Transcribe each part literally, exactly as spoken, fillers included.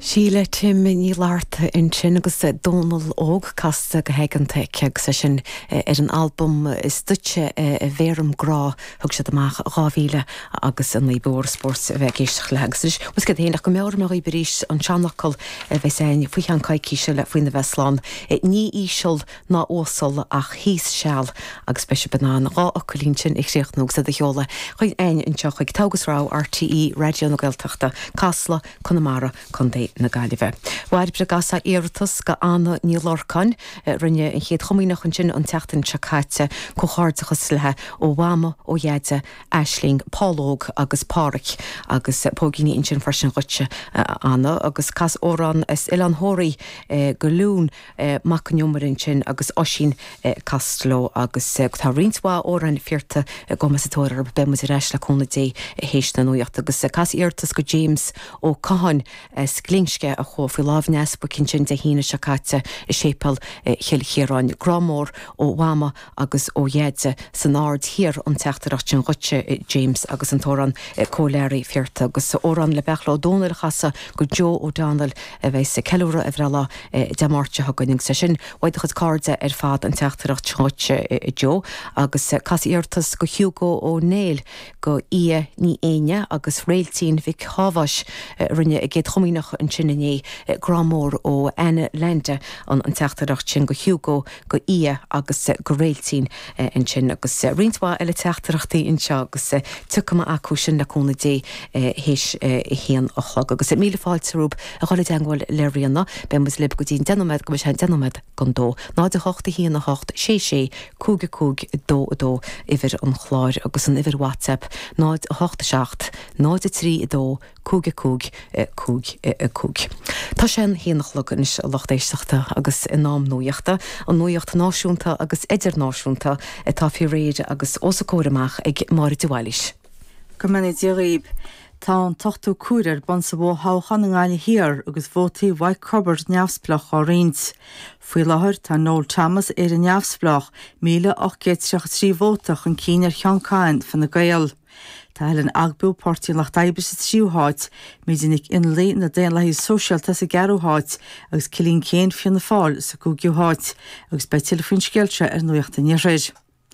Síle Tim ní láirta in sin agus Donal óg casta go heiganta ceag sa sin ar an albumm is dute a bhérum grá thug se amach ráhíle agus an líbór sport a bheith géisteach legus. Was go dhéanaach go méir mar í brís an seanachil bheith sé faoi an caiiciise le faoin na Bheslán. Ní íseal ná ósal ach híos seall agus speise banán rá a colín sin ag séochnúg sa de cheola chuid ein an teach ag tágusrá R T E radio na Gaeltachta Casla Connemara Condé na Gaillimhe. Waid bre gasa éirtas go anna ní lorcan rinne in chéad chomínach an sin an teachtain seacáite go cháirtachas lethe ó bhama ó dhéide Aisling Pálóg agus Páric agus pógíní in sin farsin rutse anna agus cas órán is Ilan Hóraí go lún macaniumarin sin agus osín castló agus tá rinsá órán fiirta gomasatóir bemus i reis le cóna dé héisna nuocht agus cas éirtas go James ó Cahan sglingske a cho fi lábhnes bu cin sin de hína seacáte i sépal chéilchéráin gramór ó Wama agus ó dhéide san áard hir an teachtarach sin rutse James agus an tóran cóléirí fiirta agus órán le bechlá Donal chasa go Joe ó Donal a bheith sa ceúra a bhrela demáirte haganning sa sin waidechad cardde ar fad an teachtarach rutse Joe agus cas íortas go Hugo ó Néil go ia ní éine agus réaltín Vic Havas rinne a géad chomínach an sinnané gramór ó Anna Lente an an teachtarach sin go Hugo go ia agus go réaltín an sin agus rinsá eile teachtarachtaí in seo agus tucama acu sin le cóna dé héis héan ochlag agus míle fáiltarúb a chola deanghil leríanna be mus lib go dtín denomed go sé denomed gan dó ná de hochta híana hocht sé sé cúga cúg dó a dó idir an chláir agus an idir WhatsApp náid hochta seacht náid a trí a dó cúga cúg cúg cúg. Tá sin híanachlagan is lochtéisteachta agus in nám nuoachta an nuocht náisiúnta agus idir náisiúnta tá fi réide agus osacóramach ag Máire Duhailis. Go mbeidh díríb tá an tochtú cuairear ban sa bó háchan an gáile hir agus bhótaí White Cupboard neamhsplach á riint. Fuoi láthair tá Noel Thomas ar an neamhsplach míle ochcéad trí bhótach an cíinear Cheann fan na Gael. Tá heil an agbú pórtí lech daibis a tríúháid, méidirnig in lé na déan lehí sosialta sa garúháid agus cilín céin fion na fáil sa cúgiúháid agus bei tilfinn scialte ar nuochta ní réid.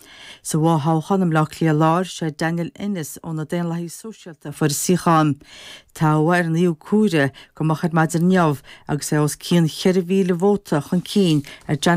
Sa bhá háchanam lech lí láir sé Daniel Innes ó na déan lehí sosialta fuair síchan. Tá bhair an íú cuaire go machchad maidir neamh agus é os cían cheirhíle bhóta chun cín ar